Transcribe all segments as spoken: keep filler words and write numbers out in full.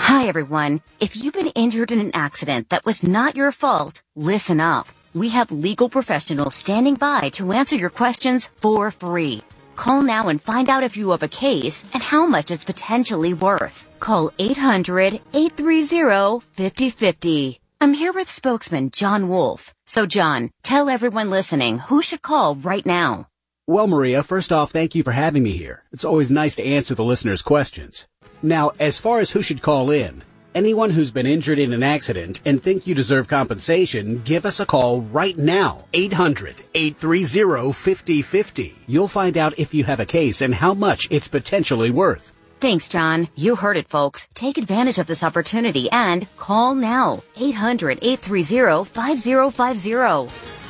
Hi, everyone. If you've been injured in an accident that was not your fault, listen up. We have legal professionals standing by to answer your questions for free. Call now and find out if you have a case and how much it's potentially worth. Call eight hundred, eight three zero, five zero five zero. I'm here with spokesman John Wolf. So, John, tell everyone listening who should call right now. Well, Maria, first off, thank you for having me here. It's always nice to answer the listeners' questions. Now, as far as who should call in, anyone who's been injured in an accident and think you deserve compensation, give us a call right now. eight hundred, eight three zero, five zero five zero. You'll find out if you have a case and how much it's potentially worth. Thanks, John. You heard it, folks. Take advantage of this opportunity and call now. eight hundred, eight three zero, five zero five zero.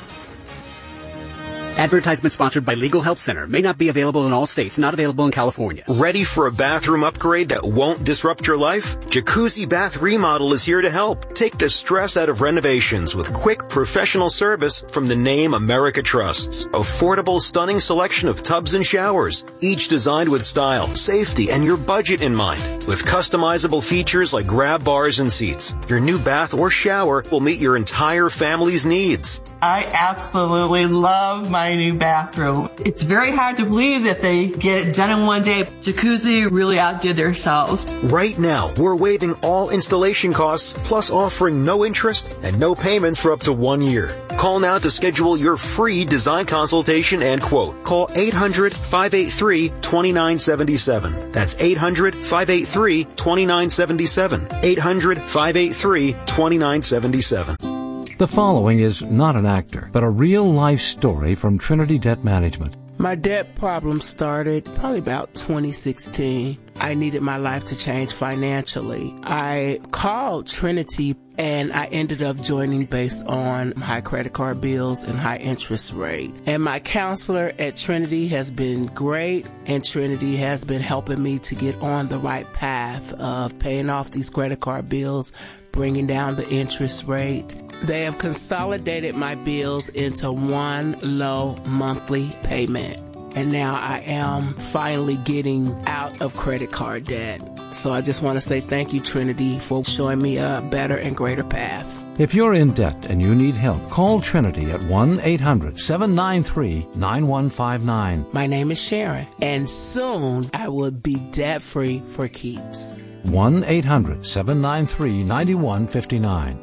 Advertisement sponsored by Legal Help Center. May not be available in all states. Not available in California. Ready for a bathroom upgrade that won't disrupt your life? Jacuzzi Bath Remodel is here to help. Take the stress out of renovations with quick professional service from the name America trusts. Affordable, stunning selection of tubs and showers, each designed with style, safety, and your budget in mind. With customizable features like grab bars and seats, your new bath or shower will meet your entire family's needs. I absolutely love my new bathroom. It's very hard to believe that they get it done in one day. Jacuzzi really outdid themselves. Right now, we're waiving all installation costs, plus offering no interest and no payments for up to one year. Call now to schedule your free design consultation and quote. Call eight hundred, five eight three, two nine seven seven. That's eight hundred, five eight three, two nine seven seven. eight hundred, five eight three, two nine seven seven. The following is not an actor, but a real-life story from Trinity Debt Management. My debt problem started probably about twenty sixteen. I needed my life to change financially. I called Trinity and I ended up joining based on high credit card bills and high interest rate. And my counselor at Trinity has been great, and Trinity has been helping me to get on the right path of paying off these credit card bills, bringing down the interest rate. They have consolidated my bills into one low monthly payment. And now I am finally getting out of credit card debt. So I just want to say thank you, Trinity, for showing me a better and greater path. If you're in debt and you need help, call Trinity at one eight hundred, seven nine three, nine one five nine. My name is Sharon, and soon I will be debt-free for keeps. one eight hundred, seven nine three, nine one five nine.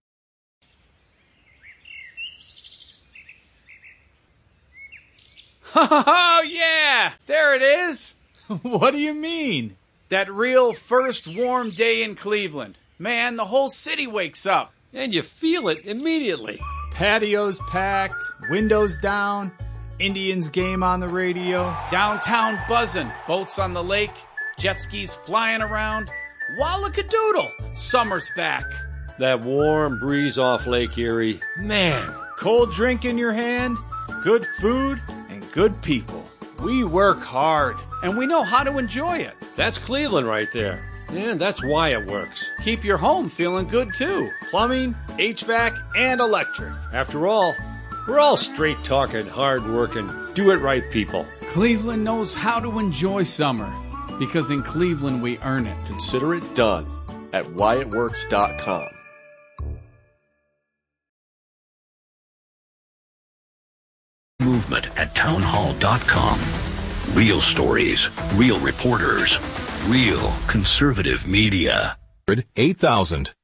Oh, yeah! There it is! What do you mean? That real first warm day in Cleveland. Man, the whole city wakes up. And you feel it immediately. Patios packed, windows down, Indians game on the radio, downtown buzzing, boats on the lake, jet skis flying around. Wallakadoodle! Summer's back. That warm breeze off Lake Erie. Man. Cold drink in your hand, good food, and good people. We work hard, and we know how to enjoy it. That's Cleveland right there. And that's why it works. Keep your home feeling good, too. Plumbing, H V A C, and electric. After all, we're all straight-talking, hard-working, do-it-right people. Cleveland knows how to enjoy summer, because in Cleveland we earn it. Consider it done at why it works dot com. Movement at townhall dot com. Real stories, real reporters, real conservative media. eight thousand.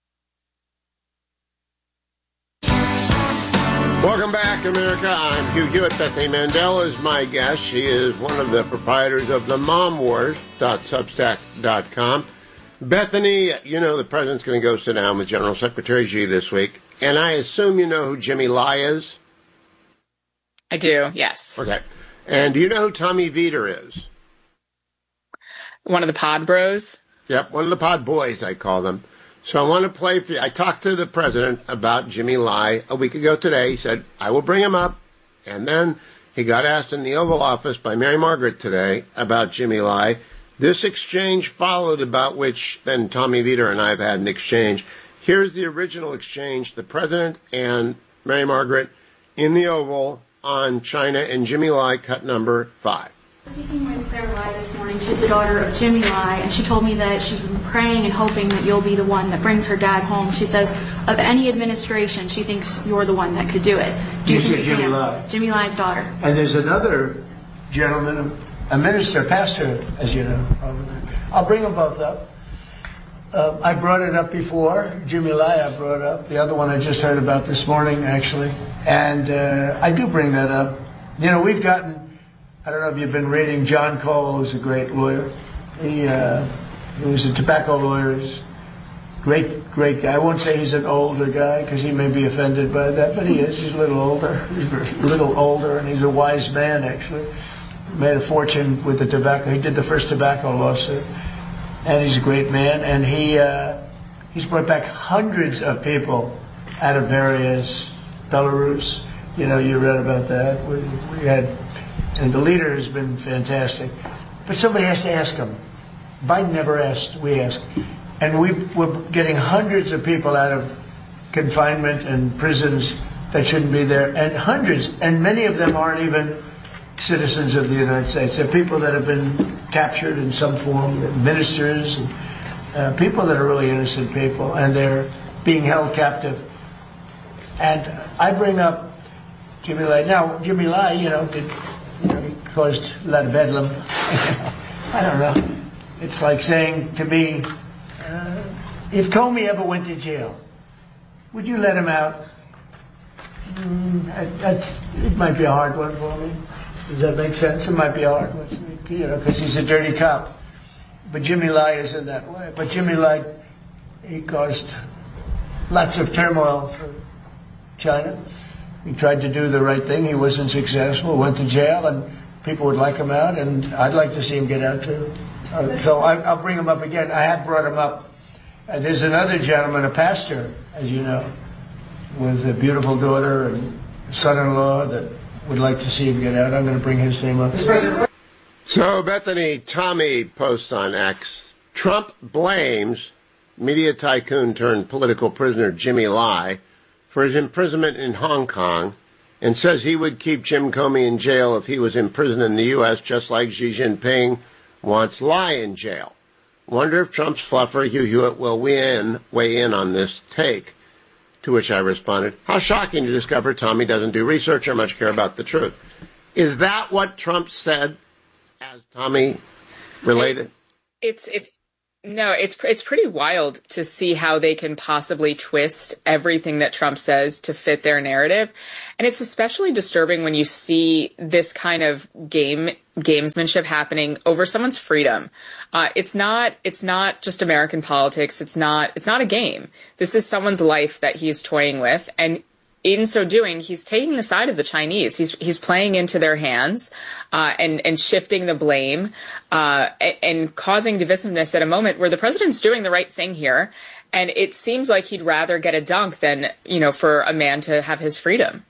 Welcome back, America. I'm Hugh Hewitt. Bethany Mandel is my guest. She is one of the proprietors of the mom wars dot substack dot com. Bethany, you know the president's going to go sit down with General Secretary Xi this week, and I assume you know who Jimmy Lai is? I do, yes. Okay. And do you know who Tommy Vietor is? One of the pod bros? Yep, one of the pod boys, I call them. So I want to play for you. I talked to the president about Jimmy Lai a week ago today. He said, I will bring him up. And then he got asked in the Oval Office by Mary Margaret today about Jimmy Lai. This exchange followed, about which then Tommy Vietor and I have had an exchange. Here's the original exchange, the president and Mary Margaret in the Oval on China and Jimmy Lai, cut number five. Speaking with Claire Lai this morning, she's the daughter of Jimmy Lai, and she told me that she's been praying and hoping that you'll be the one that brings her dad home. She says of any administration, she thinks you're the one that could do it. Do you, you think Jimmy can? Lai? Jimmy Lai's daughter. And there's another gentleman, a minister, pastor, as you know. I'll bring them both up. Uh, I brought it up before. Jimmy Lai I brought up. The other one I just heard about this morning, actually. And uh, I do bring that up. You know, we've gotten... I don't know if you've been reading John Cole, who's a great lawyer. He, uh, he was a tobacco lawyer. He's great, great guy. I won't say he's an older guy because he may be offended by that, but he is. He's a little older. He's a little older, and he's a wise man, actually. Made a fortune with the tobacco. He did the first tobacco lawsuit, and he's a great man. And he uh, he's brought back hundreds of people out of various Belarus. You know, you read about that. We, we had. And the leader has been fantastic. But somebody has to ask him. Biden never asked, we asked. And we, we're getting hundreds of people out of confinement and prisons that shouldn't be there. And hundreds, and many of them aren't even citizens of the United States. They're people that have been captured in some form, ministers, and, uh, people that are really innocent people, and they're being held captive. And I bring up Jimmy Lai. Now, Jimmy Lai, you know, did... You know, he caused a lot of bedlam. I don't know. It's like saying to me, uh, if Comey ever went to jail, would you let him out? Mm, that's, it might be a hard one for me. Does that make sense? It might be a hard one, you know, because he's a dirty cop. But Jimmy Lai isn't that way. But Jimmy Lai, he caused lots of turmoil for China. He tried to do the right thing. He wasn't successful, went to jail, and people would like him out, and I'd like to see him get out too. Uh, so I, I'll bring him up again. I have brought him up. Uh, there's another gentleman, a pastor, as you know, with a beautiful daughter and son-in-law that would like to see him get out. I'm going to bring his name up. So Bethany Tommy posts on X, Trump blames media tycoon turned political prisoner Jimmy Lai for his imprisonment in Hong Kong, and says he would keep Jim Comey in jail if he was in prison in the U S, just like Xi Jinping wants Lai in jail. Wonder if Trump's fluffer Hugh Hewitt will weigh in, weigh in on this take. To which I responded, how shocking to discover Tommy doesn't do research or much care about the truth. Is that what Trump said as Tommy related? It's, it's, No, it's it's pretty wild to see how they can possibly twist everything that Trump says to fit their narrative. And it's especially disturbing when you see this kind of game gamesmanship happening over someone's freedom. Uh, it's not it's not just American politics. It's not it's not a game. This is someone's life that he's toying with, and in so doing, he's taking the side of the Chinese. He's he's playing into their hands uh, and and shifting the blame uh, and, and causing divisiveness at a moment where the president's doing the right thing here, and it seems like he'd rather get a dunk than, you know, for a man to have his freedom.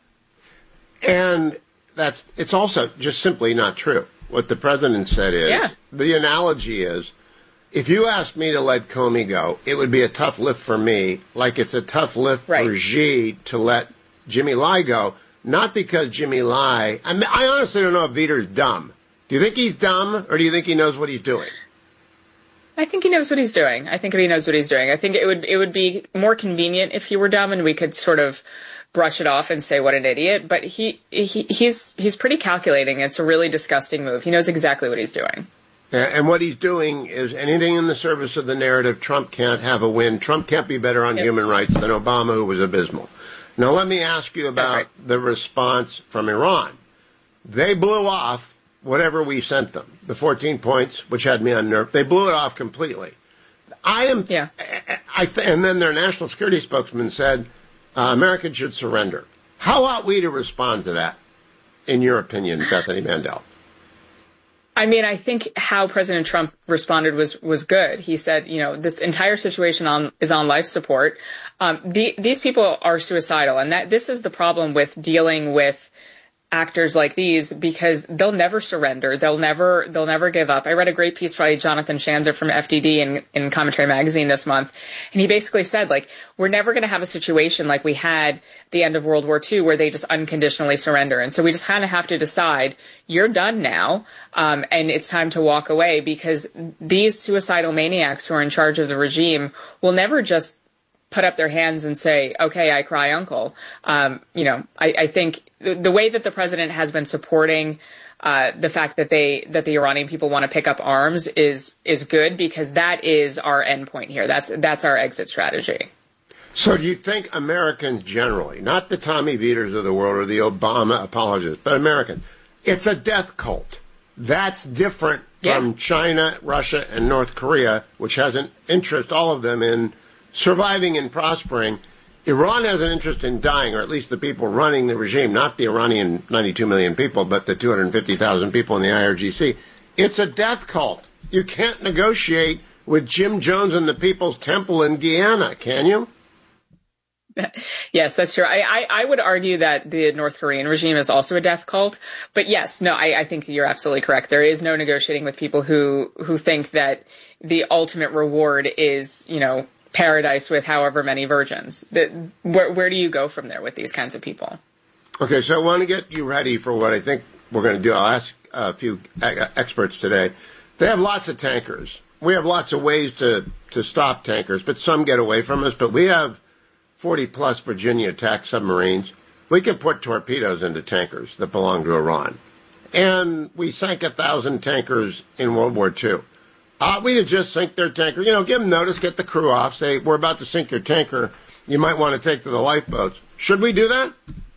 And that's it's also just simply not true. What the president said is, yeah. The analogy is, if you asked me to let Comey go, it would be a tough lift for me, like it's a tough lift right. for Xi to let Jimmy Lai go, not because Jimmy Lai... I mean, I honestly don't know if Viter's dumb. Do you think he's dumb, or do you think he knows what he's doing? I think he knows what he's doing. I think he knows what he's doing. I think it would it would be more convenient if he were dumb and we could sort of brush it off and say what an idiot. But he, he he's he's pretty calculating. It's a really disgusting move. He knows exactly what he's doing. And what he's doing is anything in the service of the narrative. Trump can't have a win. Trump can't be better on yep. human rights than Obama, who was abysmal. Now, let me ask you about right. the response from Iran. They blew off whatever we sent them, the fourteen points, which had me unnerved. They blew it off completely. I am, yeah. I th- and then their national security spokesman said uh, Americans should surrender. How ought we to respond to that, in your opinion, Bethany Mandel? I mean, I think how President Trump responded was was good. He said, you know, this entire situation on is on life support. Um, the, these people are suicidal, and that this is the problem with dealing with actors like these because they'll never surrender. They'll never, they'll never give up. I read a great piece by Jonathan Schanzer from F D D in, in Commentary Magazine this month. And he basically said, like, we're never going to have a situation like we had the end of World War Two where they just unconditionally surrender. And so we just kind of have to decide, you're done now. Um, and it's time to walk away, because these suicidal maniacs who are in charge of the regime will never just put up their hands and say, okay, I cry uncle. Um, you know, I, I think the, the way that the president has been supporting uh, the fact that they that the Iranian people want to pick up arms is is good, because that is our end point here. That's that's our exit strategy. So do you think Americans generally, not the Tommy Veters of the world or the Obama apologists, but Americans, it's a death cult? That's different from yeah. China, Russia, and North Korea, which has an interest, all of them, in surviving and prospering. Iran has an interest in dying, or at least the people running the regime, not the Iranian ninety-two million people, but the two hundred fifty thousand people in the I R G C. It's a death cult. You can't negotiate with Jim Jones and the People's Temple in Guyana, can you? Yes, that's true. I, I, I would argue that the North Korean regime is also a death cult. But yes, no, I, I think you're absolutely correct. There is no negotiating with people who, who think that the ultimate reward is, you know, paradise with however many virgins. That, where, where do you go from there with these kinds of people? Okay, so I want to get you ready for what I think we're going to do. I'll ask a few experts today. They have lots of tankers. We have lots of ways to, to stop tankers, but some get away from us. But we have forty-plus Virginia attack submarines. We can put torpedoes into tankers that belong to Iran. And we sank a thousand tankers in World War Two. Uh, we could just sink their tanker. You know, give them notice, get the crew off, say, we're about to sink your tanker. You might want to take to the lifeboats. Should we do that?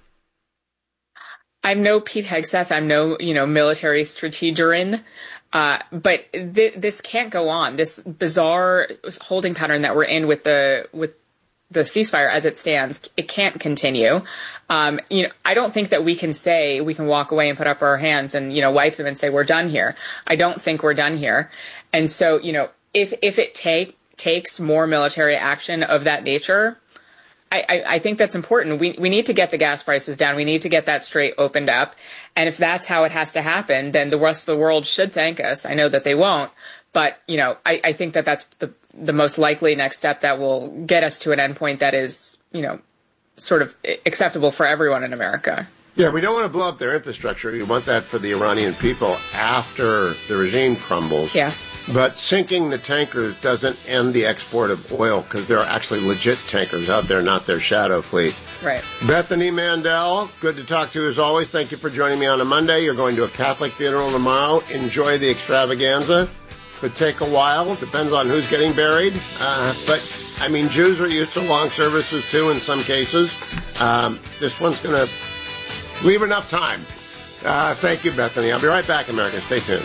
I'm no Pete Hegseth. I'm no, you know, military strategerin. Uh, but th- this can't go on. This bizarre holding pattern that we're in with the, with the ceasefire as it stands, it can't continue. Um, you know, I don't think that we can say we can walk away and put up our hands and, you know, wipe them and say we're done here. I don't think we're done here. And so, you know, if if it take takes more military action of that nature, I, I, I think that's important. We we need to get the gas prices down. We need to get that strait opened up. And if that's how it has to happen, then the rest of the world should thank us. I know that they won't. But, you know, I, I think that that's the, the most likely next step that will get us to an endpoint that is, you know, sort of acceptable for everyone in America. Yeah, we don't want to blow up their infrastructure. We want that for the Iranian people after the regime crumbles. Yeah. But sinking the tankers doesn't end the export of oil, because there are actually legit tankers out there, not their shadow fleet. Right. Bethany Mandel, good to talk to you as always. Thank you for joining me on a Monday. You're going to a Catholic funeral tomorrow. Enjoy the extravaganza. Could take a while. Depends on who's getting buried. Uh, but, I mean, Jews are used to long services, too, in some cases. Um, this one's going to leave enough time. Uh, thank you, Bethany. I'll be right back, America. Stay tuned.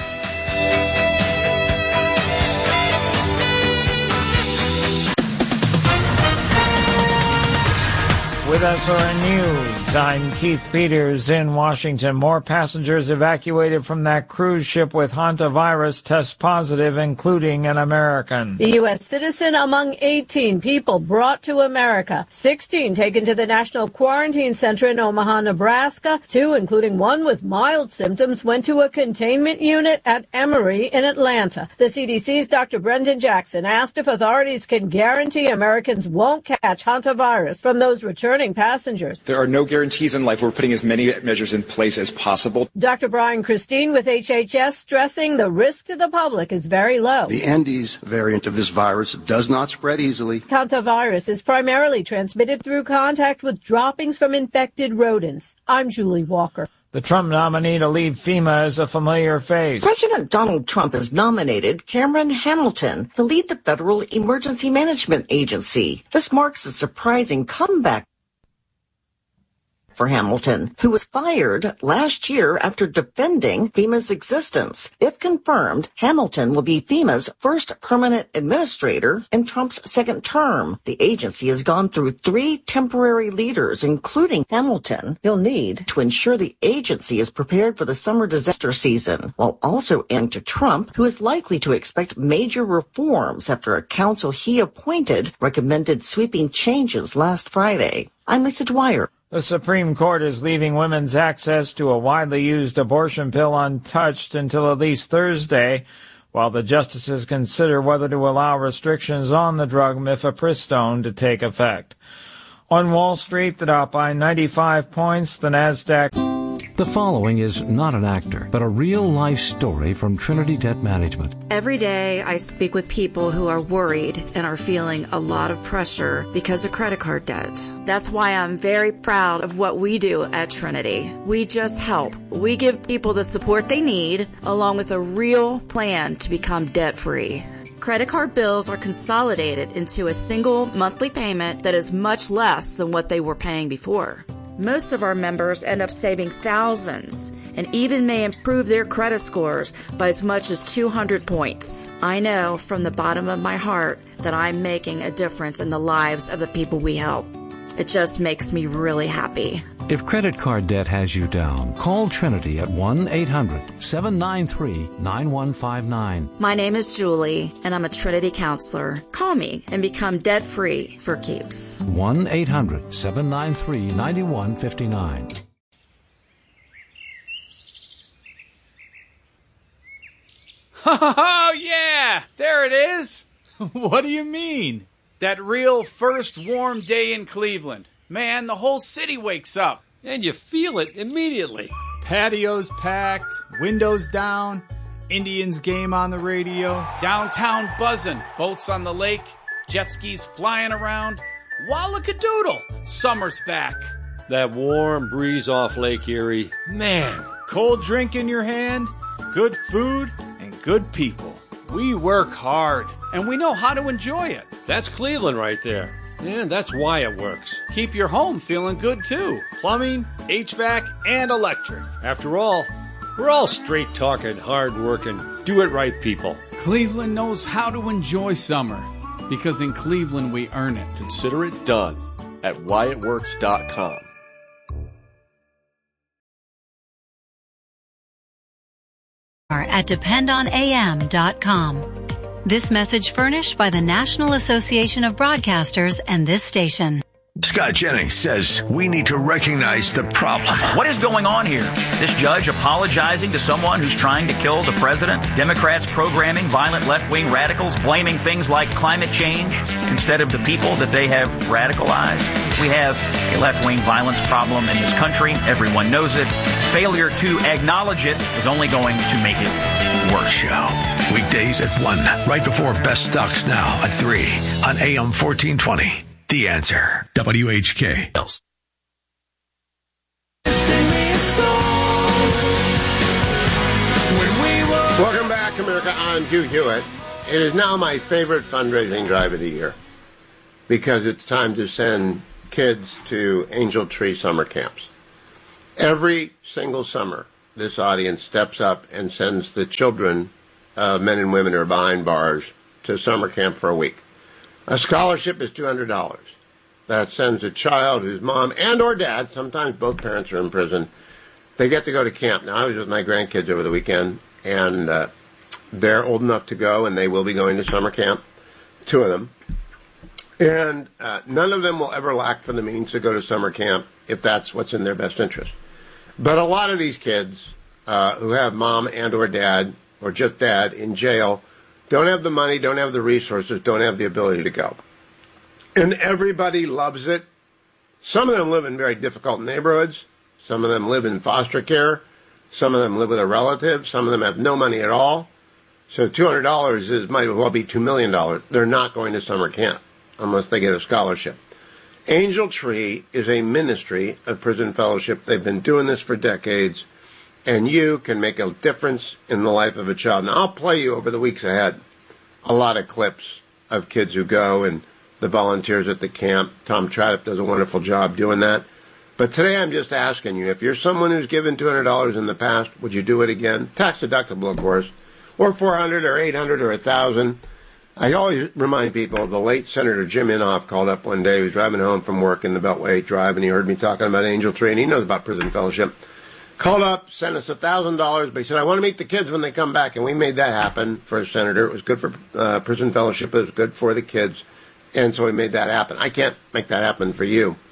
With us for news, I'm Keith Peters in Washington. More passengers evacuated from that cruise ship with hantavirus test positive, including an American. The U S citizen among eighteen people brought to America. sixteen taken to the National Quarantine Center in Omaha, Nebraska. Two, including one with mild symptoms, went to a containment unit at Emory in Atlanta. The C D C's Doctor Brendan Jackson asked if authorities can guarantee Americans won't catch hantavirus from those returning passengers. There are no guarantees in life. We're putting as many measures in place as possible. Doctor Brian Christine with H H S stressing the risk to the public is very low. The Andes variant of this virus does not spread easily. Hantavirus is primarily transmitted through contact with droppings from infected rodents. I'm Julie Walker. The Trump nominee to lead FEMA is a familiar face. President Donald Trump has nominated Cameron Hamilton to lead the Federal Emergency Management Agency. This marks a surprising comeback for Hamilton, who was fired last year after defending FEMA's existence. If confirmed, Hamilton will be FEMA's first permanent administrator in Trump's second term. The agency has gone through three temporary leaders, including Hamilton. He'll need to ensure the agency is prepared for the summer disaster season, while also adding to Trump, who is likely to expect major reforms after a council he appointed recommended sweeping changes last Friday. I'm Lisa Dwyer. The Supreme Court is leaving women's access to a widely used abortion pill untouched until at least Thursday, while the justices consider whether to allow restrictions on the drug mifepristone to take effect. On Wall Street, the Dow by ninety-five points, the Nasdaq. The following is not an actor, but a real-life story from Trinity Debt Management. Every day I speak with people who are worried and are feeling a lot of pressure because of credit card debt. That's why I'm very proud of what we do at Trinity. We just help. We give people the support they need, along with a real plan to become debt-free. Credit card bills are consolidated into a single monthly payment that is much less than what they were paying before. Most of our members end up saving thousands and even may improve their credit scores by as much as two hundred points. I know from the bottom of my heart that I'm making a difference in the lives of the people we help. It just makes me really happy. If credit card debt has you down, call Trinity at one eight hundred seven nine three nine one five nine. My name is Julie, and I'm a Trinity counselor. Call me and become debt-free for keeps. one eight hundred seven nine three nine one five nine. Oh, yeah! There it is! What do you mean? That real first warm day in Cleveland. Man, the whole city wakes up. And you feel it immediately. Patios packed, windows down, Indians game on the radio, downtown buzzing, boats on the lake, jet skis flying around. Wallakadoodle, summer's back. That warm breeze off Lake Erie. Man. Cold drink in your hand, good food, and good people. We work hard, and we know how to enjoy it. That's Cleveland right there. And that's why it works. Keep your home feeling good, too. Plumbing, H V A C, and electric. After all, we're all straight-talking, hard-working, do-it-right people. Cleveland knows how to enjoy summer, because in Cleveland we earn it. Consider it done at why it works dot com. At depend on A M dot com. This message furnished by the National Association of Broadcasters and this station. Scott Jennings says we need to recognize the problem. What is going on here? This judge apologizing to someone who's trying to kill the president? Democrats programming violent left-wing radicals, blaming things like climate change instead of the people that they have radicalized? We have a left-wing violence problem in this country. Everyone knows it. Failure to acknowledge it is only going to make it worse. Show. Weekdays at one, right before Best Stocks Now at three on A M fourteen twenty. The Answer. W H K. Welcome back, America. I'm Hugh Hewitt. It is now my favorite fundraising drive of the year because it's time to send kids to Angel Tree summer camps. Every single summer, this audience steps up and sends the children, uh, men and women who are behind bars, to summer camp for a week. A scholarship is two hundred dollars. That sends a child whose mom and or dad, sometimes both parents are in prison, they get to go to camp. Now, I was with my grandkids over the weekend, and uh, they're old enough to go, and they will be going to summer camp, two of them. And uh, none of them will ever lack for the means to go to summer camp if that's what's in their best interest. But a lot of these kids uh, who have mom and or dad, or just dad, in jail, don't have the money, don't have the resources, don't have the ability to go. And everybody loves it. Some of them live in very difficult neighborhoods. Some of them live in foster care. Some of them live with a relative. Some of them have no money at all. So two hundred dollars is might as well be two million dollars. They're not going to summer camp unless they get a scholarship. Angel Tree is a ministry of prison fellowship. They've been doing this for decades. And you can make a difference in the life of a child. Now, I'll play you over the weeks ahead a lot of clips of kids who go and the volunteers at the camp. Tom Tradip does a wonderful job doing that. But today I'm just asking you, if you're someone who's given two hundred dollars in the past, would you do it again? Tax deductible, of course. Or four hundred dollars or eight hundred dollars or one thousand dollars. I always remind people, the late Senator Jim Inhofe called up one day. He was driving home from work in the Beltway Drive, and he heard me talking about Angel Tree, and he knows about prison fellowship. Called up, sent us one thousand dollars, but he said, I want to meet the kids when they come back. And we made that happen for a senator. It was good for uh, prison fellowship. It was good for the kids. And so we made that happen. I can't make that happen for you.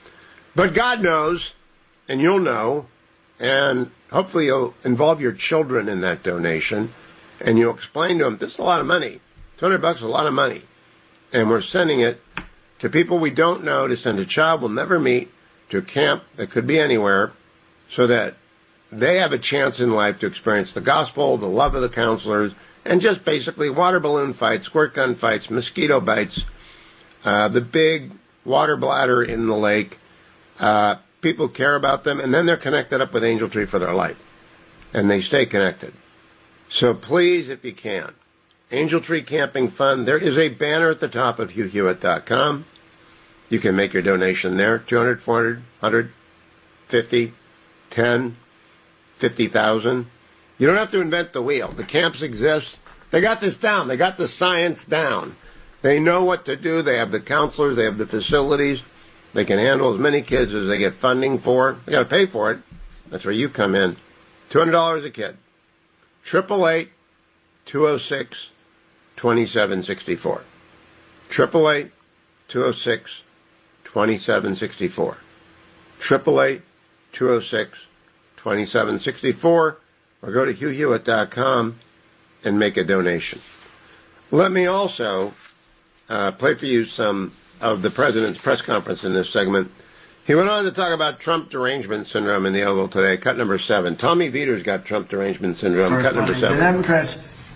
But God knows, and you'll know, and hopefully you'll involve your children in that donation, and you'll explain to them, this is a lot of money. two hundred bucks is a lot of money. And we're sending it to people we don't know to send a child we'll never meet to a camp that could be anywhere so that they have a chance in life to experience the gospel, the love of the counselors, and just basically water balloon fights, squirt gun fights, mosquito bites, uh, the big water bladder in the lake. Uh, people care about them, and then they're connected up with Angel Tree for their life. And they stay connected. So please, if you can, Angel Tree Camping Fund, there is a banner at the top of Hugh Hewitt dot com. You can make your donation there, two hundred, four hundred, one hundred, fifty, ten, fifty thousand. You don't have to invent the wheel. The camps exist. They got this down. They got the science down. They know what to do. They have the counselors. They have the facilities. They can handle as many kids as they get funding for. They got to pay for it. That's where you come in. two hundred dollars a kid. Triple eight, two oh six, twenty-seven sixty-four. Triple eight, two oh six, twenty-seven sixty-four. Triple eight, two oh six, twenty-seven sixty-four. Or go to Hugh Hewitt dot com and make a donation. Let me also uh, play for you some of the president's press conference in this segment. He went on to talk about Trump derangement syndrome in the Oval today, cut number seven. Tommy Vietor's got Trump derangement syndrome, cut number seven. The Democrats,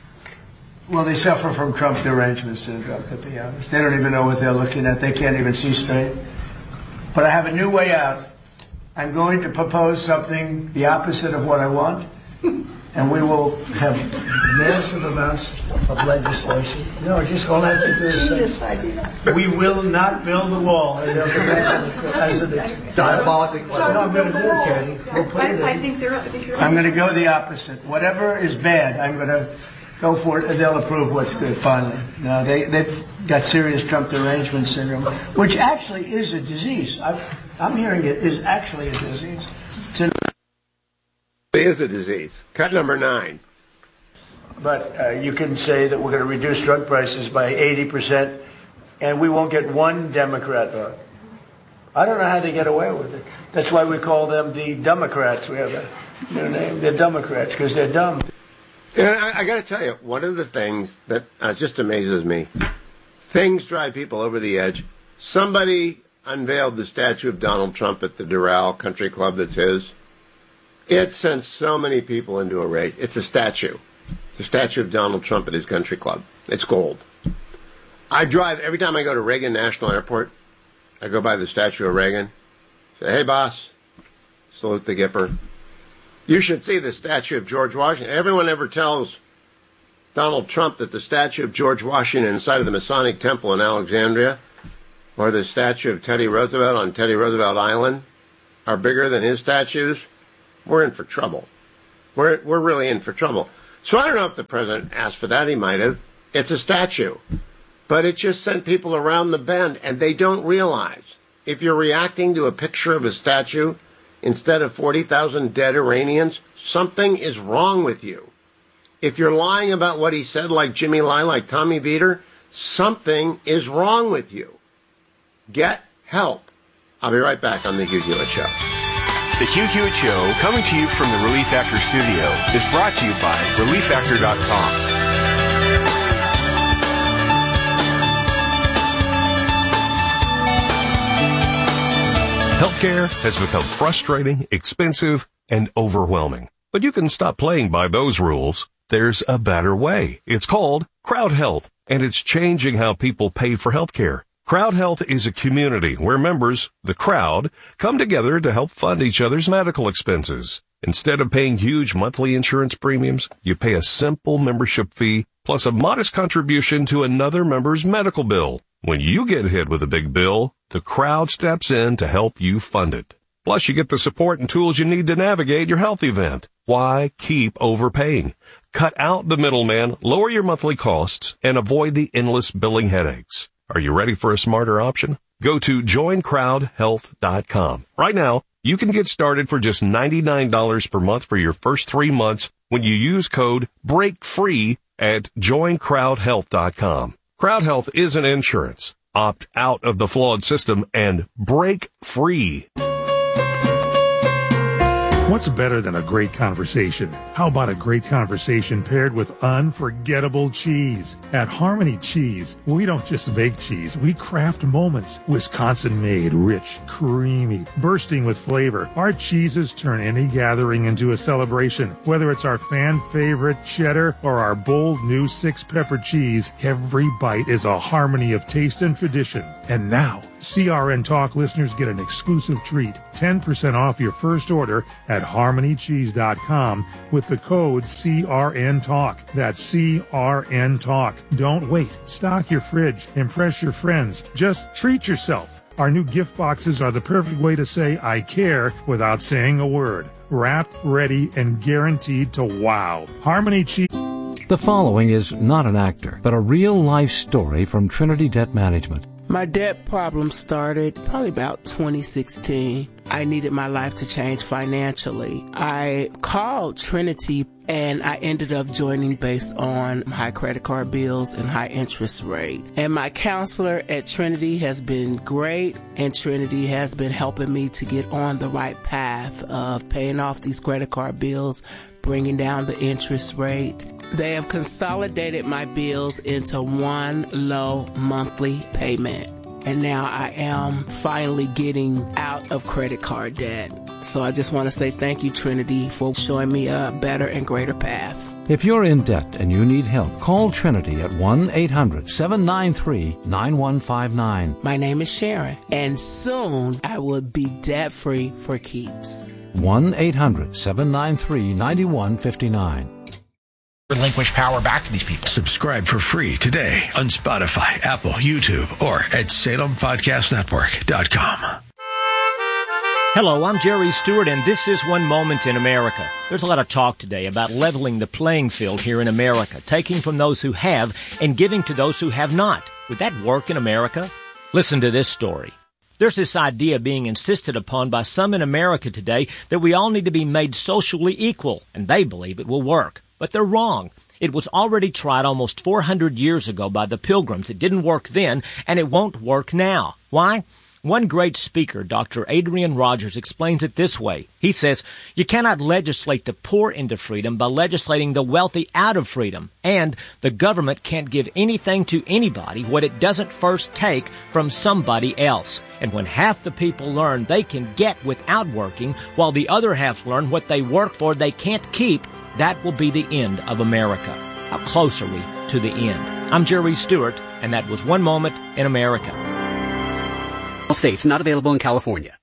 well, they suffer from Trump derangement syndrome, to be honest. They don't even know what they're looking at. They can't even see straight. But I have a new way out. I'm going to propose something the opposite of what I want, and we will have massive amounts of legislation. No, just all I have to do is say, we will not build the wall. And they'll come back to the president. Diabolical. No, I'm going to do it, Katie. We'll put it in. I think they're, I think you're I'm going to go the opposite. Whatever is bad, I'm going to go for it, and they'll approve what's good, finally. No, they, they've got serious Trump derangement syndrome, which actually is a disease. I've, I'm hearing it is actually a disease. It's an It is a disease. Cut number nine. But uh, you can say that we're going to reduce drug prices by eighty percent, and we won't get one Democrat vote. I don't know how they get away with it. That's why we call them the Democrats. We have a new name. They're Democrats because they're dumb. And I, I got to tell you, one of the things that uh, just amazes me, things drive people over the edge. Somebody unveiled the statue of Donald Trump at the Doral Country Club that's his. It sent so many people into a rage. It's a statue. It's a statue of Donald Trump at his country club. It's gold. I drive, every time I go to Reagan National Airport, I go by the statue of Reagan. Say, hey, boss. Salute the Gipper. You should see the statue of George Washington. Everyone ever tells Donald Trump that the statue of George Washington inside of the Masonic Temple in Alexandria or the statue of Teddy Roosevelt on Teddy Roosevelt Island are bigger than his statues. We're in for trouble. We're we're really in for trouble. So I don't know if the president asked for that. He might have. It's a statue. But it just sent people around the bend, and they don't realize if you're reacting to a picture of a statue instead of forty thousand dead Iranians, something is wrong with you. If you're lying about what he said like Jimmy Lai, like Tommy Vietor, something is wrong with you. Get help. I'll be right back on The Hugh Hewitt Show. The Hugh Hewitt Show, coming to you from the Relief Factor studio, is brought to you by relief factor dot com. Healthcare has become frustrating, expensive, and overwhelming. But you can stop playing by those rules. There's a better way. It's called Crowd Health, and it's changing how people pay for healthcare. Crowd Health is a community where members, the crowd, come together to help fund each other's medical expenses. Instead of paying huge monthly insurance premiums, you pay a simple membership fee plus a modest contribution to another member's medical bill. When you get hit with a big bill, the crowd steps in to help you fund it. Plus, you get the support and tools you need to navigate your health event. Why keep overpaying? Cut out the middleman, lower your monthly costs, and avoid the endless billing headaches. Are you ready for a smarter option? Go to join crowd health dot com. Right now, you can get started for just ninety-nine dollars per month for your first three months when you use code BREAKFREE at join crowd health dot com. Crowd Health isn't insurance. Opt out of the flawed system and break free. What's better than a great conversation? How about a great conversation paired with unforgettable cheese? At Harmony Cheese, we don't just make cheese, we craft moments. Wisconsin-made, rich, creamy, bursting with flavor. Our cheeses turn any gathering into a celebration. Whether it's our fan-favorite cheddar or our bold new six-pepper cheese, every bite is a harmony of taste and tradition. And now, C R N Talk listeners get an exclusive treat, ten percent off your first order at harmony cheese dot com with the code C R N Talk. That's C R N Talk. Don't wait. Stock your fridge. Impress your friends. Just treat yourself. Our new gift boxes are the perfect way to say I care without saying a word. Wrapped, ready, and guaranteed to wow. Harmony Cheese. The following is not an actor, but a real-life story from Trinity Debt Management. My debt problem started probably about twenty sixteen. I needed my life to change financially. I called Trinity and I ended up joining based on high credit card bills and high interest rate. And my counselor at Trinity has been great, and Trinity has been helping me to get on the right path of paying off these credit card bills, bringing down the interest rate. They have consolidated my bills into one low monthly payment. And now I am finally getting out of credit card debt. So I just want to say thank you, Trinity, for showing me a better and greater path. If you're in debt and you need help, call Trinity at one eight hundred seven nine three nine one five nine. My name is Sharon, and soon I will be debt-free for keeps. one eight hundred seven nine three nine one five nine. Relinquish power back to these people. Subscribe for free today on Spotify, Apple, YouTube, or at Salem Podcast Network dot com. Hello, I'm Jerry Stewart, and this is One Moment in America. There's a lot of talk today about leveling the playing field here in America, taking from those who have and giving to those who have not. Would that work in America? Listen to this story. There's this idea being insisted upon by some in America today that we all need to be made socially equal, and they believe it will work. But they're wrong. It was already tried almost four hundred years ago by the Pilgrims. It didn't work then, and it won't work now. Why? One great speaker, Doctor Adrian Rogers, explains it this way. He says, you cannot legislate the poor into freedom by legislating the wealthy out of freedom. And the government can't give anything to anybody what it doesn't first take from somebody else. And when half the people learn they can get without working, while the other half learn what they work for they can't keep, that will be the end of America. How close are we to the end? I'm Jerry Stewart, and that was One Moment in America. States, not available in California.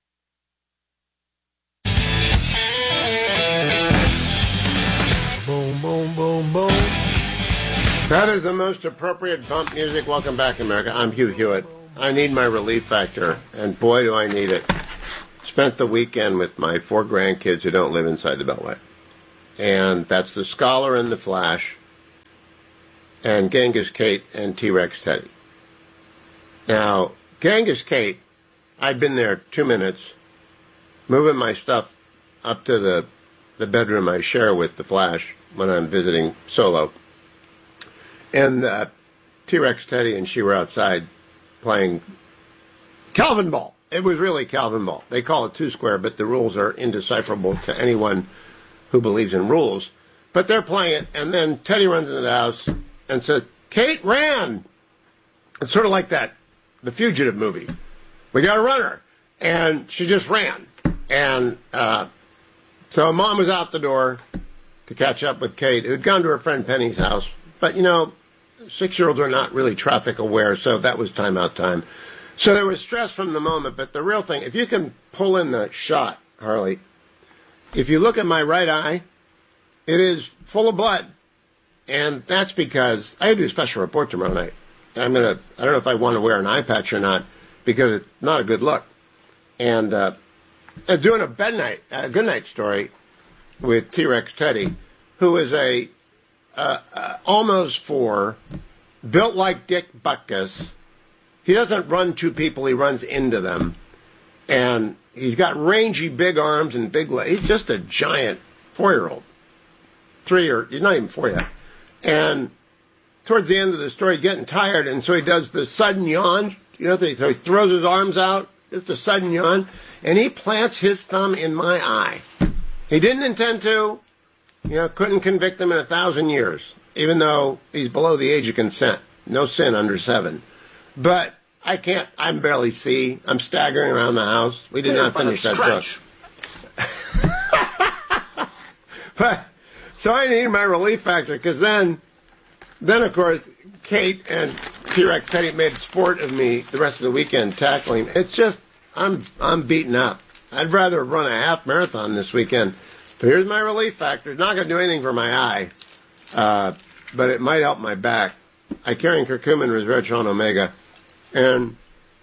Boom, boom, boom, boom. That is the most appropriate bump music. Welcome back, America. I'm Hugh Hewitt. I need my relief factor, and boy, do I need it. Spent the weekend with my four grandkids who don't live inside the Beltway. And that's the Scholar and the Flash, and Genghis Kate and T-Rex Teddy. Now, Genghis Kate, I'd been there two minutes, moving my stuff up to the the bedroom I share with the Flash when I'm visiting solo. And uh, T-Rex Teddy and she were outside playing Calvin Ball. It was really Calvin Ball. They call it two square, but the rules are indecipherable to anyone who believes in rules. But they're playing it, and then Teddy runs into the house and says, Kate ran! It's sort of like that, the Fugitive movie. We got a runner. And she just ran. And uh, so Mom was out the door to catch up with Kate, who'd gone to her friend Penny's house. But, you know, six-year-olds are not really traffic aware, so that was timeout time. So there was stress from the moment, but the real thing, if you can pull in the shot, Harley, if you look at my right eye, it is full of blood. And that's because I have to do a special report tomorrow night. I'm going to, I don't know if I want to wear an eye patch or not, because it's not a good look. And uh, doing a bed night, a good night story with T-Rex Teddy, who is a uh, uh, almost four, built like Dick Butkus. He doesn't run to people, he runs into them. And he's got rangy big arms and big legs. He's just a giant four-year-old. Three or, he's not even four yet. And towards the end of the story, getting tired, and so he does the sudden yawn. You know, so he throws his arms out, just a sudden yawn, and he plants his thumb in my eye. He didn't intend to. You know, couldn't convict him in a thousand years, even though he's below the age of consent. No sin under seven. But I can't, I barely see. I'm staggering around the house. We did yeah, not finish that book. But, so I need my relief factor, because then, then of course, Kate and T-Rex Teddy made sport of me the rest of the weekend tackling. It's just, I'm I'm beaten up. I'd rather run a half marathon this weekend. But here's my relief factor. It's not going to do anything for my eye, uh, but it might help my back. I carry curcumin, resveratrol, and omega, and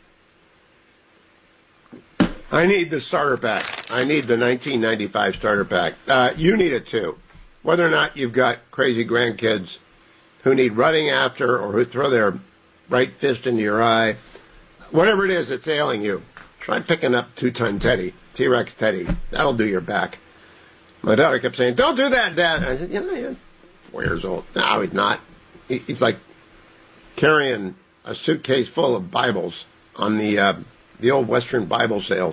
I need the starter pack. I need the nineteen ninety-five starter pack. Uh, you need it too. Whether or not you've got crazy grandkids who need running after or who throw their right fist into your eye, whatever it is that's ailing you, try picking up two-ton Teddy, T-Rex Teddy. That'll do your back. My daughter kept saying, "Don't do that, Dad." I said, "You know, you're four years old." No, he's not. He, he's like carrying a suitcase full of Bibles on the uh, the old Western Bible sales.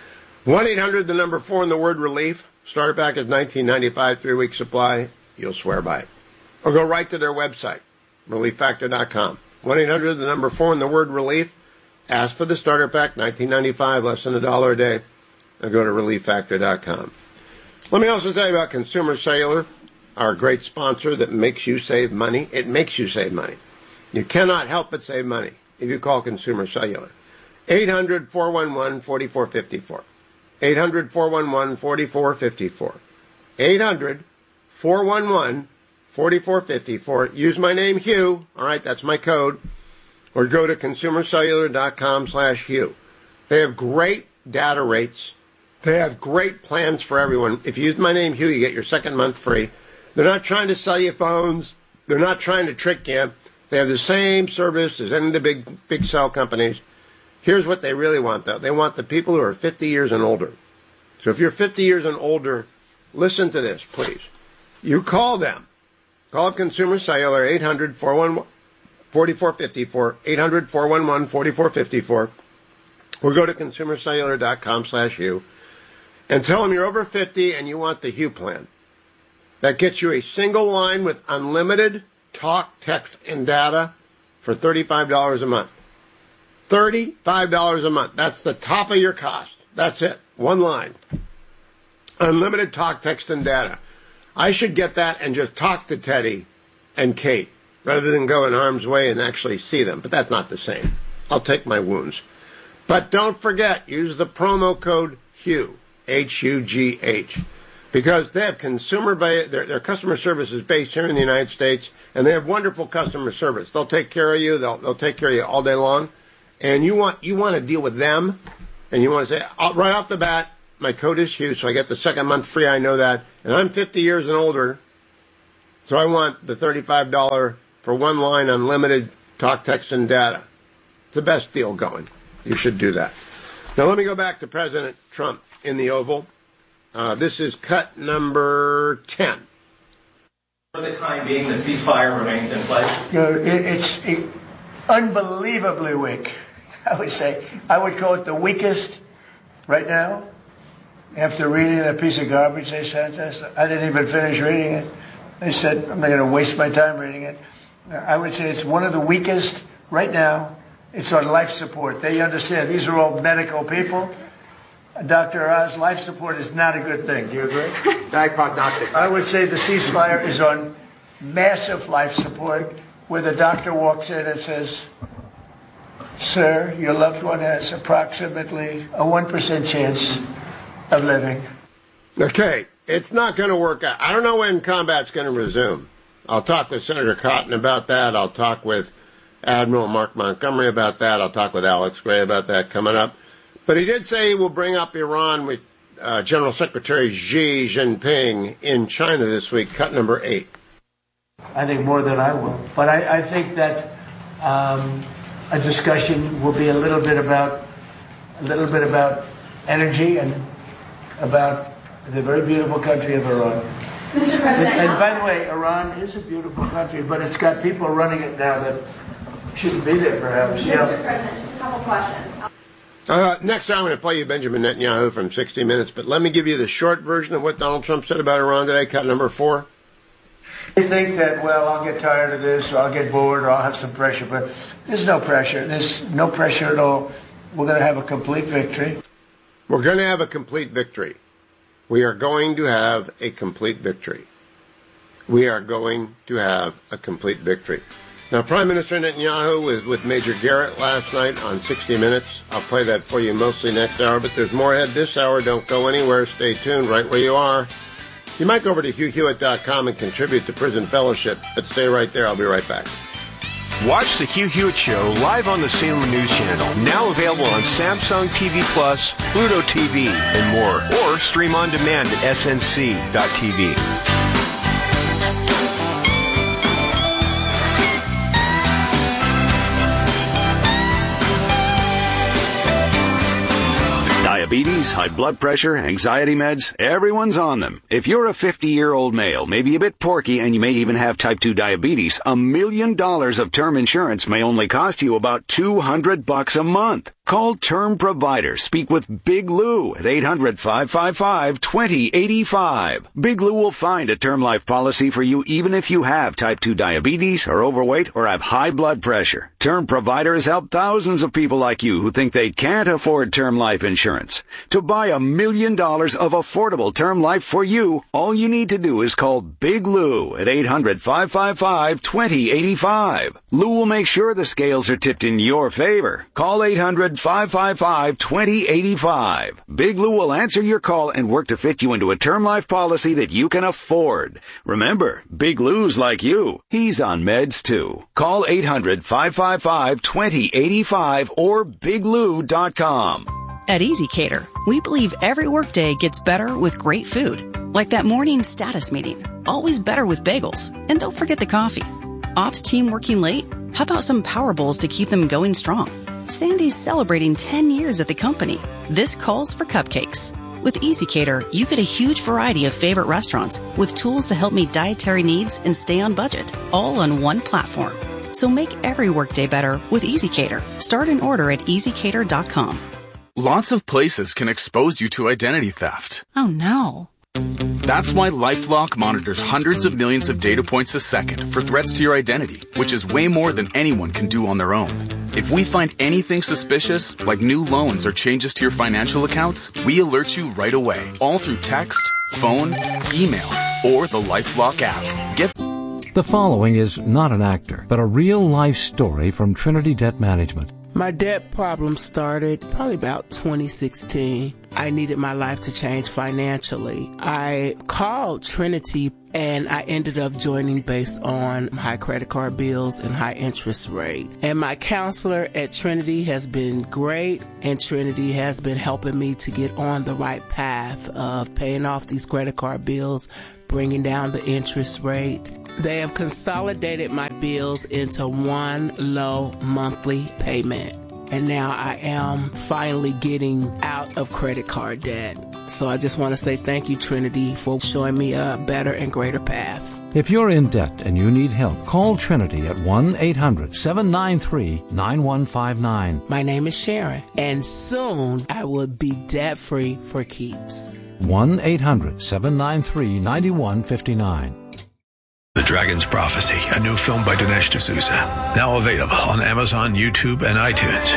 one eight hundred, the number four, and the word relief. Starter pack is nineteen ninety-five, three-week supply. You'll swear by it. Or go right to their website, relief factor dot com. one eight hundred, the number four, and the word relief. Ask for the starter pack, nineteen ninety-five, less than a dollar a day. Or go to relief factor dot com. Let me also tell you about Consumer Cellular, our great sponsor that makes you save money. It makes you save money. You cannot help but save money if you call Consumer Cellular. eight hundred, four one one, four four five four. eight hundred, four one one, four four five four. eight hundred, four one one, four four five four. Use my name, Hugh. All right, that's my code. Or go to consumer cellular dot com slash Hugh. They have great data rates. They have great plans for everyone. If you use my name, Hugh, you get your second month free. They're not trying to sell you phones. They're not trying to trick you. They have the same service as any of the big, big cell companies. Here's what they really want, though. They want the people who are fifty years and older. So if you're fifty years and older, listen to this, please. You call them. Call up Consumer Cellular, eight hundred, four one one, four four five four, eight hundred, four one one, four four five four, or go to consumer cellular dot com slash Hugh, and tell them you're over fifty and you want the Hugh plan. That gets you a single line with unlimited talk, text, and data for thirty-five dollars a month. thirty-five dollars a month. That's the top of your cost. That's it. One line. Unlimited talk, text, and data. I should get that and just talk to Teddy and Kate rather than go in harm's way and actually see them. But that's not the same. I'll take my wounds. But don't forget, use the promo code Hugh, H U G H, because they have consumer, ba- their, their customer service is based here in the United States, and they have wonderful customer service. They'll take care of you. They'll, they'll take care of you all day long. And you want you want to deal with them, and you want to say, right off the bat, my code is Hugh, so I get the second month free, I know that. And I'm fifty years and older, so I want the thirty-five dollars for one line unlimited talk, text, and data. It's the best deal going. You should do that. Now let me go back to President Trump in the Oval. Uh, this is cut number ten. For the time being, the ceasefire remains in place? You know, it, it's it, unbelievably weak, I would say. I would call it the weakest right now. After reading that piece of garbage they sent us, I didn't even finish reading it. I said, I'm not going to waste my time reading it. I would say it's one of the weakest right now. It's on life support. They understand. These are all medical people. Doctor Oz, life support is not a good thing. Do you agree? Bad prognostic. I would say the ceasefire is on massive life support, where the doctor walks in and says, sir, your loved one has approximately a one percent chance of living. Okay, it's not going to work out. I don't know when combat's going to resume. I'll talk with Senator Cotton about that. I'll talk with Admiral Mark Montgomery about that. I'll talk with Alex Gray about that coming up. But he did say he will bring up Iran with uh, General Secretary Xi Jinping in China this week, cut number eight. I think more than I will. But I, I think that um, a discussion will be a little bit about a little bit about energy and about the very beautiful country of Iran. Mister President, and, and by the way, Iran is a beautiful country, but it's got people running it now that shouldn't be there, perhaps. Mister Yeah. President, just a couple questions. Uh, next, I'm going to play you Benjamin Netanyahu from sixty minutes, but let me give you the short version of what Donald Trump said about Iran today, cut number four. You think that, well, I'll get tired of this, or I'll get bored, or I'll have some pressure, but there's no pressure. There's no pressure at all. We're going to have a complete victory. We're going to have a complete victory. We are going to have a complete victory. We are going to have a complete victory. Now, Prime Minister Netanyahu was with Major Garrett last night on sixty minutes. I'll play that for you mostly next hour, but there's more ahead this hour. Don't go anywhere. Stay tuned right where you are. You might go over to Hugh Hewitt dot com and contribute to Prison Fellowship, but stay right there. I'll be right back. Watch the Hugh Hewitt Show live on the Salem News Channel, now available on Samsung T V Plus, Pluto T V, and more, or stream on demand at S N C dot T V. Diabetes, high blood pressure, anxiety meds, everyone's on them. If you're a fifty-year-old male, maybe a bit porky, and you may even have type two diabetes, a million dollars of term insurance may only cost you about two hundred bucks a month. Call Term Provider. Speak with Big Lou at eight hundred, five five five, two zero eight five. Big Lou will find a term life policy for you even if you have type two diabetes, are overweight, or have high blood pressure. Term Provider has helped thousands of people like you who think they can't afford term life insurance. To buy a million dollars of affordable term life for you, all you need to do is call Big Lou at eight hundred, five five five, two zero eight five. Lou will make sure the scales are tipped in your favor. Call eight hundred, five five five, two zero eight five. Big Lou will answer your call and work to fit you into a term life policy that you can afford. Remember, Big Lou's like you. He's on meds too. Call eight hundred, five five five, two zero eight five or big lou dot com. At EasyCater, we believe every workday gets better with great food. Like that morning status meeting. Always better with bagels. And don't forget the coffee. Ops team working late? How about some Power Bowls to keep them going strong? Sandy's celebrating ten years at the company. This calls for cupcakes. With EasyCater, you get a huge variety of favorite restaurants with tools to help meet dietary needs and stay on budget, all on one platform. So make every workday better with EasyCater. Start an order at easy cater dot com. Lots of places can expose you to identity theft. Oh no. That's why LifeLock monitors hundreds of millions of data points a second for threats to your identity, which is way more than anyone can do on their own. If we find anything suspicious, like new loans or changes to your financial accounts, we alert you right away, all through text, phone, email, or the LifeLock app. Get The following is not an actor, but a real-life story from Trinity Debt Management. My debt problem started probably about twenty sixteen. I needed my life to change financially. I called Trinity and I ended up joining based on high credit card bills and high interest rate. And my counselor at Trinity has been great, and Trinity has been helping me to get on the right path of paying off these credit card bills, bringing down the interest rate. They have consolidated my bills into one low monthly payment. And now I am finally getting out of credit card debt. So I just want to say thank you, Trinity, for showing me a better and greater path. If you're in debt and you need help, call Trinity at one eight hundred, seven nine three, nine one five nine. My name is Sharon, and soon I will be debt-free for keeps. one eight hundred, seven nine three, nine one five nine. The Dragon's Prophecy, a new film by Dinesh D'Souza. Now available on Amazon, YouTube, and iTunes.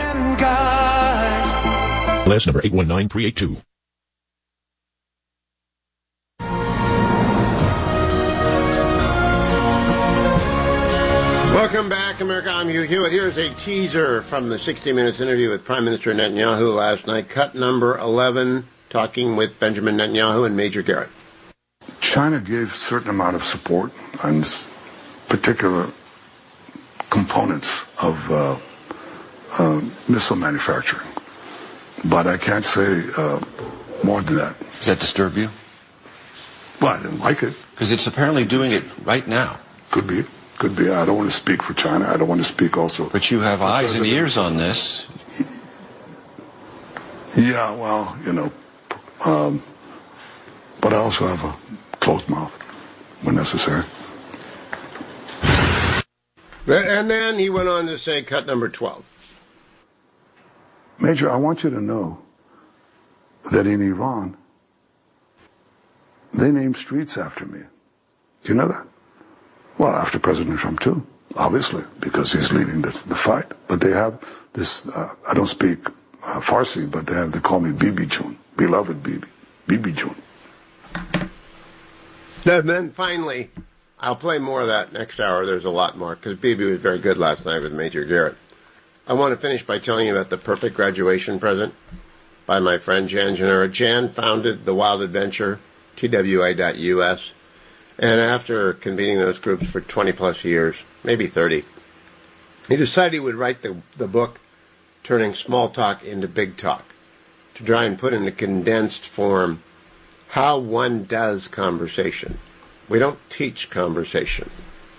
Last number eight one nine three eight two. Welcome back, America. I'm Hugh Hewitt. Here's a teaser from the sixty minutes interview with Prime Minister Netanyahu last night. Cut number eleven, talking with Benjamin Netanyahu and Major Garrett. China gave a certain amount of support on particular components of uh, uh, missile manufacturing. But I can't say uh, more than that. Does that disturb you? Well, I didn't like it. Because it's apparently doing it right now. Could be. Could be. I don't want to speak for China. I don't want to speak also. But you have eyes and ears on this. Yeah, well, you know. Um, but I also have a closed mouth when necessary. And then he went on to say, cut number twelve. Major, I want you to know that in Iran, they named streets after me. Do you know that? Well, after President Trump, too, obviously, because he's leading the, the fight. But they have this, uh, I don't speak uh, Farsi, but they have, they call me Bibi Jun, beloved Bibi, Bibi Jun. And then finally, I'll play more of that next hour. There's a lot more, because Bibi was very good last night with Major Garrett. I want to finish by telling you about the perfect graduation present by my friend Jan Gennaro. Jan founded The Wild Adventure, T W A dot U S, and after convening those groups for twenty plus years, maybe thirty, he decided he would write the, the book, Turning Small Talk into Big Talk, to try and put in a condensed form how one does conversation. We don't teach conversation.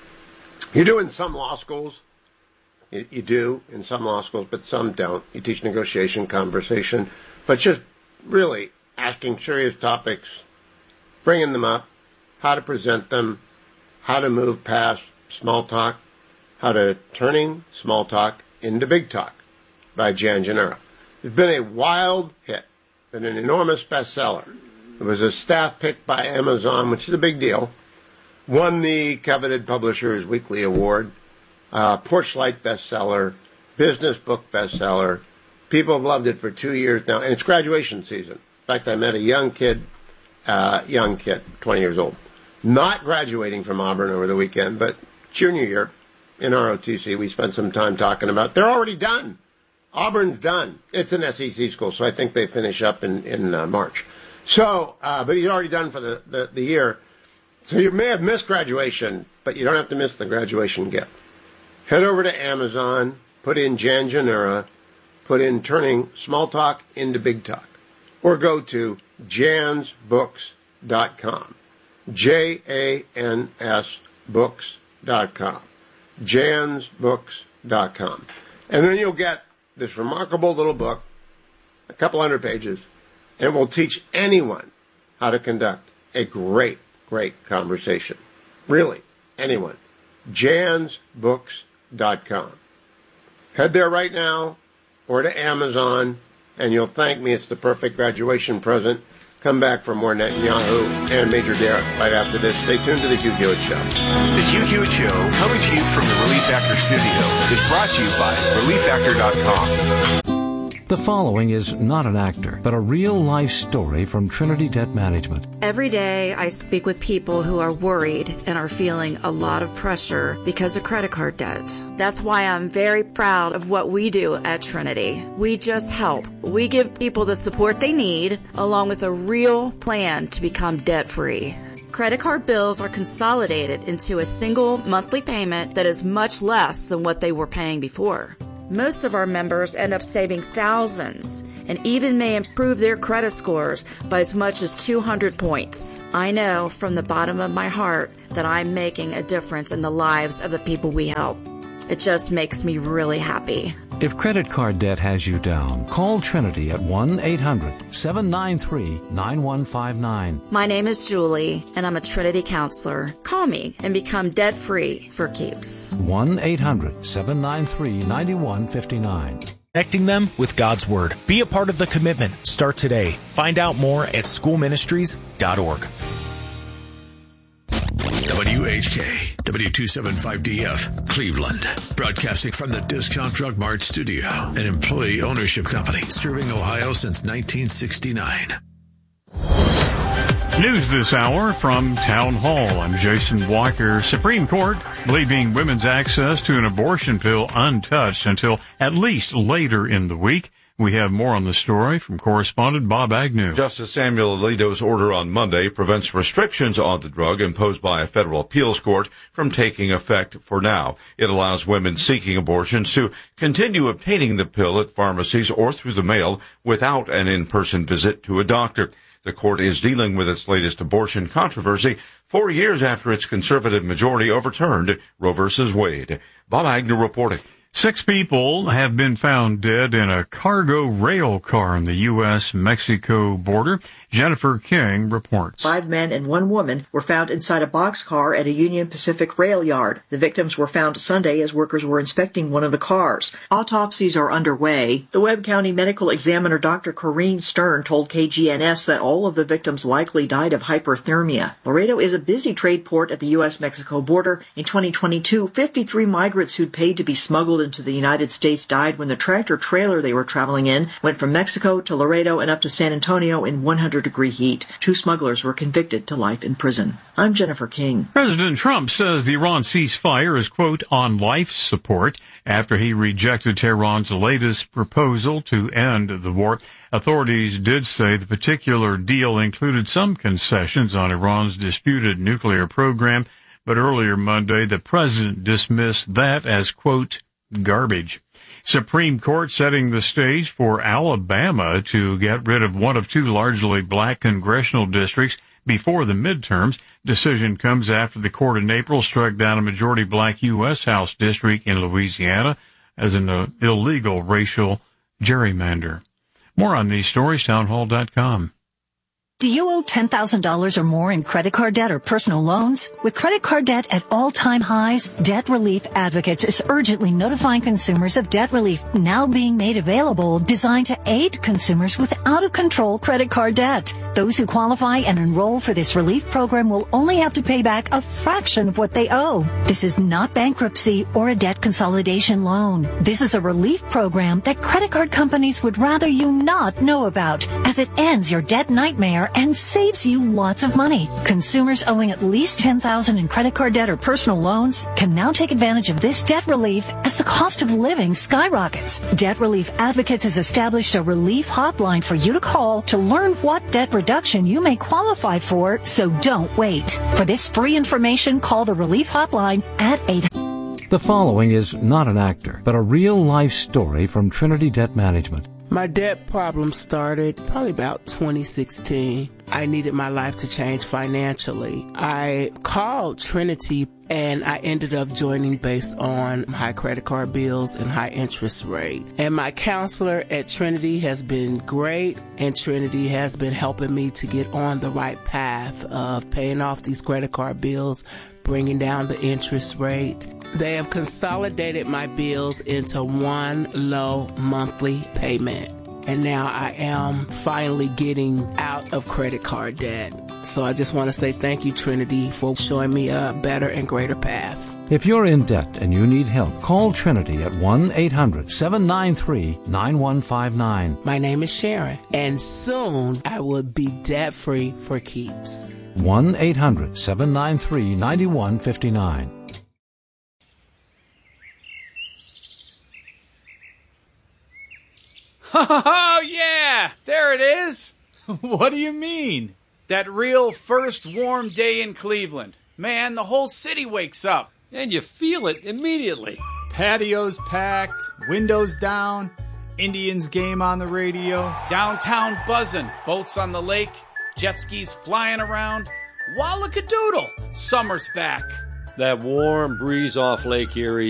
You do in some law schools. You, you do in some law schools, but some don't. You teach negotiation, conversation, but just really asking serious topics, bringing them up, how to present them, how to move past small talk, how to turning small talk into big talk by Jan Gennaro. It's been a wild hit, been an enormous bestseller. It was a staff pick by Amazon, which is a big deal. Won the coveted Publishers Weekly Award. Uh, Porch Light bestseller, business book bestseller. People have loved it for two years now, and it's graduation season. In fact, I met a young kid, uh, young kid, twenty years old, not graduating from Auburn over the weekend, but junior year in R O T C. We spent some time talking about. They're already done. Auburn's done. It's an S E C school, so I think they finish up in in uh, March. So, uh, but he's already done for the, the the year. So you may have missed graduation, but you don't have to miss the graduation gift. Head over to Amazon, put in Jan Gennaro, put in Turning Small Talk into Big Talk, or go to jans books dot com, J A N S books dot com, jans books dot com. And then you'll get this remarkable little book, a couple hundred pages, and will teach anyone how to conduct a great, great conversation. Really, anyone. jans books dot com. Head there right now or to Amazon, and you'll thank me. It's the perfect graduation present. Come back for more Netanyahu and Major Garrett right after this. Stay tuned to The Hugh Hewitt Show. The Hugh Hewitt Show, coming to you from the Relief Factor studio, is brought to you by relief factor dot com. The following is not an actor, but a real-life story from Trinity Debt Management. Every day I speak with people who are worried and are feeling a lot of pressure because of credit card debt. That's why I'm very proud of what we do at Trinity. We just help. We give people the support they need, along with a real plan to become debt-free. Credit card bills are consolidated into a single monthly payment that is much less than what they were paying before. Most of our members end up saving thousands and even may improve their credit scores by as much as two hundred points. I know from the bottom of my heart that I'm making a difference in the lives of the people we help. It just makes me really happy. If credit card debt has you down, call Trinity at one eight hundred seven nine three nine one five nine. My name is Julie, and I'm a Trinity counselor. Call me and become debt-free for keeps. one eight hundred seven nine three nine one five nine. Connecting them with God's Word. Be a part of the commitment. Start today. Find out more at school ministries dot org. W H K, W two seventy-five D F, Cleveland. Broadcasting from the Discount Drug Mart studio, an employee ownership company serving Ohio since nineteen sixty-nine. News this hour from Town Hall. I'm Jason Walker. Supreme Court leaving women's access to an abortion pill untouched until at least later in the week. We have more on the story from correspondent Bob Agnew. Justice Samuel Alito's order on Monday prevents restrictions on the drug imposed by a federal appeals court from taking effect for now. It allows women seeking abortions to continue obtaining the pill at pharmacies or through the mail without an in-person visit to a doctor. The court is dealing with its latest abortion controversy four years after its conservative majority overturned Roe v. Wade. Bob Agnew reporting. Six people have been found dead in a cargo rail car on the U S Mexico border. Jennifer King reports. Five men and one woman were found inside a boxcar at a Union Pacific rail yard. The victims were found Sunday as workers were inspecting one of the cars. Autopsies are underway. The Webb County Medical Examiner Doctor Corrine Stern told K G N S that all of the victims likely died of hyperthermia. Laredo is a busy trade port at the U S Mexico border. In twenty twenty-two, fifty-three migrants who'd paid to be smuggled into the United States died when the tractor trailer they were traveling in went from Mexico to Laredo and up to San Antonio in one hundred degree heat. Two smugglers were convicted to life in prison. I'm Jennifer King. President Trump says the Iran ceasefire is, quote, on life support after he rejected Tehran's latest proposal to end the war. Authorities did say the particular deal included some concessions on Iran's disputed nuclear program, but earlier Monday the president dismissed that as, quote, garbage. Supreme Court setting the stage for Alabama to get rid of one of two largely black congressional districts before the midterms. Decision comes after the court in April struck down a majority black U S House district in Louisiana as an uh, illegal racial gerrymander. More on these stories, townhall dot com. Do you owe ten thousand dollars or more in credit card debt or personal loans? With credit card debt at all-time highs, Debt Relief Advocates is urgently notifying consumers of debt relief now being made available, designed to aid consumers with out-of-control credit card debt. Those who qualify and enroll for this relief program will only have to pay back a fraction of what they owe. This is not bankruptcy or a debt consolidation loan. This is a relief program that credit card companies would rather you not know about, as it ends your debt nightmare and saves you lots of money. Consumers owing at least ten thousand dollars in credit card debt or personal loans can now take advantage of this debt relief as the cost of living skyrockets. Debt Relief Advocates has established a relief hotline for you to call to learn what debt reduction you may qualify for, so don't wait. For this free information, call the relief hotline at eight hundred. The following is not an actor, but a real-life story from Trinity Debt Management. My debt problem started probably about twenty sixteen. I needed my life to change financially. I called Trinity and I ended up joining based on high credit card bills and high interest rate. And my counselor at Trinity has been great, and Trinity has been helping me to get on the right path of paying off these credit card bills, bringing down the interest rate. They have consolidated my bills into one low monthly payment. And now I am finally getting out of credit card debt. So I just want to say thank you, Trinity, for showing me a better and greater path. If you're in debt and you need help, call Trinity at one eight hundred seven nine three nine one five nine. My name is Sharon, and soon I will be debt-free for keeps. one eight hundred seven nine three nine one five nine. Oh, yeah! There it is! What do you mean? That real first warm day in Cleveland. Man, the whole city wakes up. And you feel it immediately. Patios packed, windows down, Indians game on the radio. Downtown buzzing, boats on the lake, jet skis flying around. Wallakadoodle! Summer's back. That warm breeze off Lake Erie.